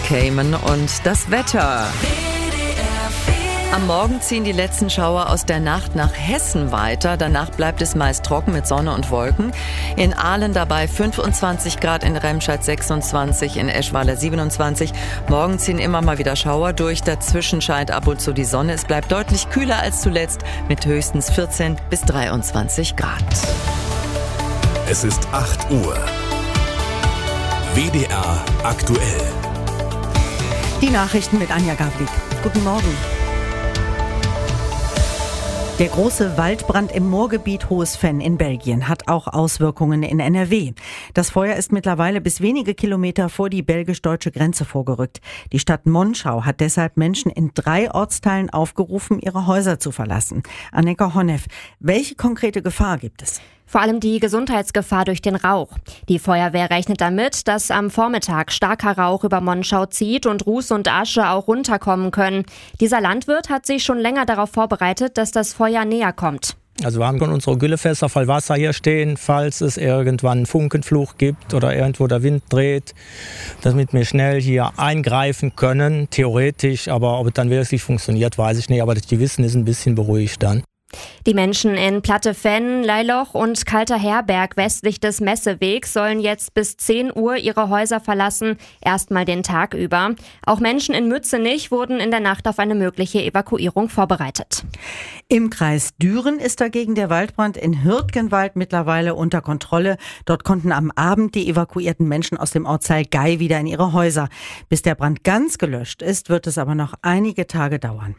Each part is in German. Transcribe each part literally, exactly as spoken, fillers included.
Cayman und das Wetter. Am Morgen ziehen die letzten Schauer aus der Nacht nach Hessen weiter. Danach bleibt es meist trocken mit Sonne und Wolken. In Aalen dabei fünfundzwanzig Grad, in Remscheid sechsundzwanzig, in Eschweiler siebenundzwanzig. Morgen ziehen immer mal wieder Schauer durch. Dazwischen scheint ab und zu die Sonne. Es bleibt deutlich kühler als zuletzt mit höchstens vierzehn bis dreiundzwanzig Grad. Es ist acht Uhr. W D R aktuell. Die Nachrichten mit Anja Gavlik. Guten Morgen. Der große Waldbrand im Moorgebiet Hohes-Venn in Belgien hat auch Auswirkungen in N R W. Das Feuer ist mittlerweile bis wenige Kilometer vor die belgisch-deutsche Grenze vorgerückt. Die Stadt Monschau hat deshalb Menschen in drei Ortsteilen aufgerufen, ihre Häuser zu verlassen. Anneka Honneff, welche konkrete Gefahr gibt es? Vor allem die Gesundheitsgefahr durch den Rauch. Die Feuerwehr rechnet damit, dass am Vormittag starker Rauch über Monschau zieht und Ruß und Asche auch runterkommen können. Dieser Landwirt hat sich schon länger darauf vorbereitet, dass das Feuer näher kommt. Also wir haben schon unsere Güllefässer voll Wasser hier stehen, falls es irgendwann einen Funkenfluch gibt oder irgendwo der Wind dreht, damit wir schnell hier eingreifen können, theoretisch. Aber ob es dann wirklich funktioniert, weiß ich nicht. Aber das Gewissen ist ein bisschen beruhigt dann. Die Menschen in Platte-Venn, Leiloch und Kalter Herberg westlich des Messewegs sollen jetzt bis zehn Uhr ihre Häuser verlassen, erstmal den Tag über. Auch Menschen in Mützenich wurden in der Nacht auf eine mögliche Evakuierung vorbereitet. Im Kreis Düren ist dagegen der Waldbrand in Hürtgenwald mittlerweile unter Kontrolle. Dort konnten am Abend die evakuierten Menschen aus dem Ortsteil Gei wieder in ihre Häuser. Bis der Brand ganz gelöscht ist, wird es aber noch einige Tage dauern.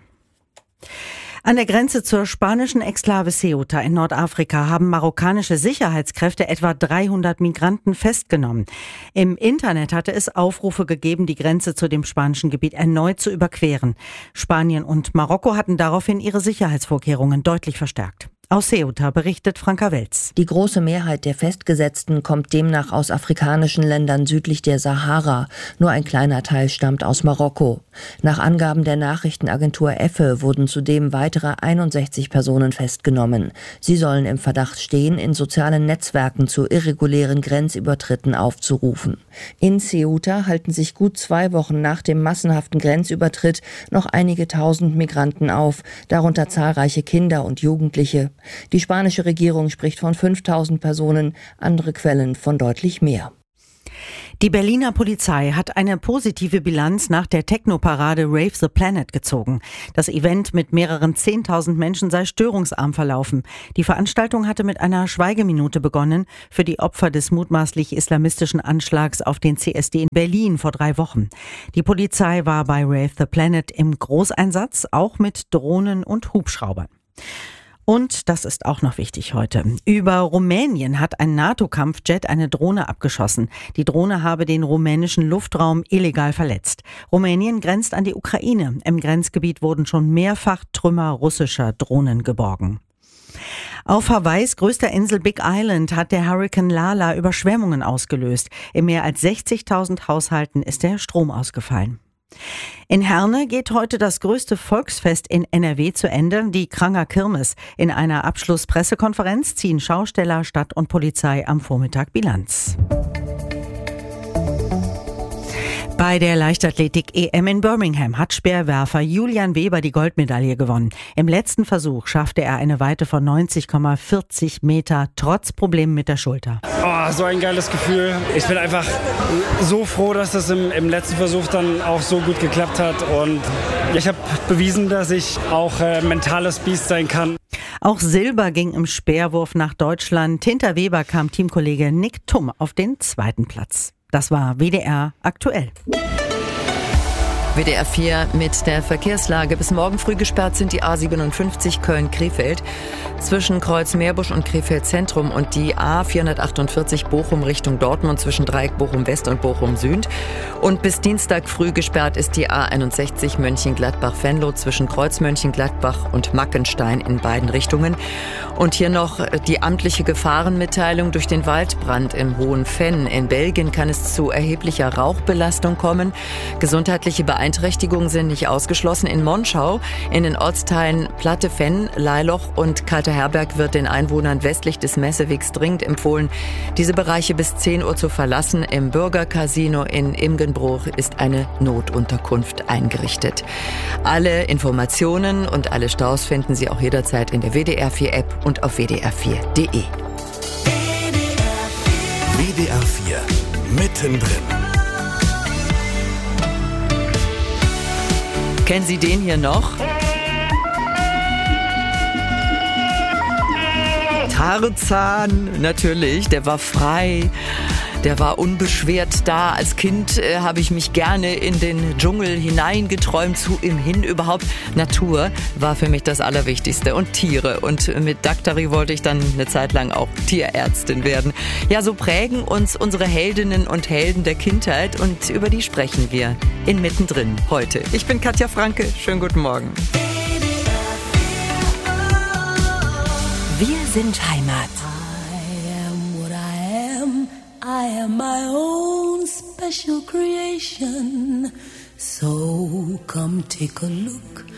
An der Grenze zur spanischen Exklave Ceuta in Nordafrika haben marokkanische Sicherheitskräfte etwa dreihundert Migranten festgenommen. Im Internet hatte es Aufrufe gegeben, die Grenze zu dem spanischen Gebiet erneut zu überqueren. Spanien und Marokko hatten daraufhin ihre Sicherheitsvorkehrungen deutlich verstärkt. Aus Ceuta berichtet Franka Welz. Die große Mehrheit der Festgesetzten kommt demnach aus afrikanischen Ländern südlich der Sahara. Nur ein kleiner Teil stammt aus Marokko. Nach Angaben der Nachrichtenagentur Effe wurden zudem weitere einundsechzig Personen festgenommen. Sie sollen im Verdacht stehen, in sozialen Netzwerken zu irregulären Grenzübertritten aufzurufen. In Ceuta halten sich gut zwei Wochen nach dem massenhaften Grenzübertritt noch einige tausend Migranten auf, darunter zahlreiche Kinder und Jugendliche. Die spanische Regierung spricht von fünftausend Personen, andere Quellen von deutlich mehr. Die Berliner Polizei hat eine positive Bilanz nach der Techno-Parade Rave the Planet gezogen. Das Event mit mehreren zehntausend Menschen sei störungsarm verlaufen. Die Veranstaltung hatte mit einer Schweigeminute begonnen für die Opfer des mutmaßlich islamistischen Anschlags auf den C S D in Berlin vor drei Wochen. Die Polizei war bei Rave the Planet im Großeinsatz, auch mit Drohnen und Hubschraubern. Und das ist auch noch wichtig heute. Über Rumänien hat ein NATO-Kampfjet eine Drohne abgeschossen. Die Drohne habe den rumänischen Luftraum illegal verletzt. Rumänien grenzt an die Ukraine. Im Grenzgebiet wurden schon mehrfach Trümmer russischer Drohnen geborgen. Auf Hawaiis größter Insel Big Island hat der Hurrikan Lala Überschwemmungen ausgelöst. In mehr als sechzigtausend Haushalten ist der Strom ausgefallen. In Herne geht heute das größte Volksfest in N R W zu Ende, die Kranger Kirmes. In einer Abschlusspressekonferenz ziehen Schausteller, Stadt und Polizei am Vormittag Bilanz. Bei der Leichtathletik-E M in Birmingham hat Speerwerfer Julian Weber die Goldmedaille gewonnen. Im letzten Versuch schaffte er eine Weite von neunzig Komma vierzig Meter, trotz Problemen mit der Schulter. Oh, so ein geiles Gefühl. Ich bin einfach so froh, dass das im, im letzten Versuch dann auch so gut geklappt hat. Und ich habe bewiesen, dass ich auch äh, mentales Biest sein kann. Auch Silber ging im Speerwurf nach Deutschland. Hinter Weber kam Teamkollege Nick Thum auf den zweiten Platz. Das war W D R aktuell. W D R vier mit der Verkehrslage. Bis morgen früh gesperrt sind die A siebenundfünfzig Köln-Krefeld zwischen Kreuz-Meerbusch und Krefeld Zentrum und die A vierhundertachtundvierzig Bochum Richtung Dortmund zwischen Dreieck Bochum West und Bochum Süd. Und bis Dienstag früh gesperrt ist die A einundsechzig Mönchengladbach-Venlo zwischen Kreuz Mönchengladbach und Mackenstein in beiden Richtungen. Und hier noch die amtliche Gefahrenmitteilung durch den Waldbrand im Hohen-Venn. In Belgien kann es zu erheblicher Rauchbelastung kommen. Gesundheitliche Beeinträchtigungen Beeinträchtigungen sind nicht ausgeschlossen. In Monschau, in den Ortsteilen Platte-Venn, Leiloch und Kalter Herberg wird den Einwohnern westlich des Messewegs dringend empfohlen, diese Bereiche bis zehn Uhr zu verlassen. Im Bürgercasino in Imgenbruch ist eine Notunterkunft eingerichtet. Alle Informationen und alle Staus finden Sie auch jederzeit in der W D R vier App und auf w d r vier punkt d e. W D R vier mittendrin. Kennen Sie den hier noch? Tarzan, natürlich, der war frei. Der war unbeschwert da. Als Kind äh, habe ich mich gerne in den Dschungel hineingeträumt, zu ihm hin überhaupt. Natur war für mich das Allerwichtigste und Tiere. Und mit Daktari wollte ich dann eine Zeit lang auch Tierärztin werden. Ja, so prägen uns unsere Heldinnen und Helden der Kindheit und über die sprechen wir in Mittendrin heute. Ich bin Katja Franke. Schönen guten Morgen. Wir sind Heimat. I am my own special creation, so come take a look